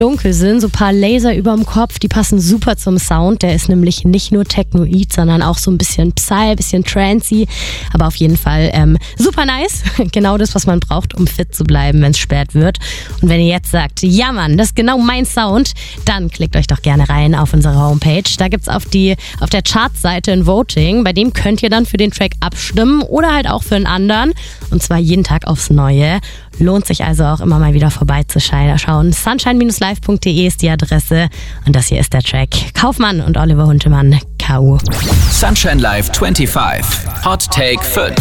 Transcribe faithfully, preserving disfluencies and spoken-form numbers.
dunkel sind, so ein paar Laser überm Kopf, die passen super zum Sound. Der ist nämlich nicht nur Technoid, sondern auch so ein bisschen Psy, bisschen Trancy, aber auf jeden Fall ähm, super nice. Genau das, was man braucht, um fit zu bleiben, wenn es spät wird. Und wenn ihr jetzt sagt, ja Mann, das ist genau mein Sound, dann klickt euch doch gerne rein auf unsere Homepage. Da gibt's auf die auf der Chartseite ein Voting, bei dem könnt ihr dann für den Track abstimmen oder halt auch für einen anderen. Und zwar jeden Tag aufs Neue. Lohnt sich also auch immer mal wieder vorbeizuschauen. sunshine Bindestrich live punkt de ist die Adresse und das hier ist der Track. Kaufmann und Oliver Huntemann, K U. Sunshine Live fünfundzwanzig. Hot Take fünf.